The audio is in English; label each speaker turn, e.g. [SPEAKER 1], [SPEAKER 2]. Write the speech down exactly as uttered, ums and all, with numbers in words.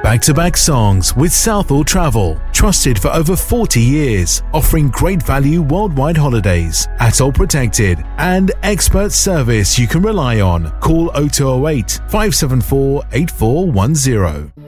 [SPEAKER 1] Back-to-back songs with Southall Travel, trusted for over forty years, offering great value worldwide holidays, ATOL protected, and expert service you can rely on. Call oh two oh eight, five seven four, eight four one zero.